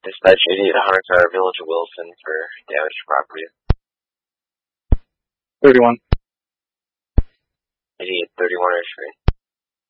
Dispatch 88 Hunter Car, Village of Wilson for damaged property. 31. 88 31 or screen.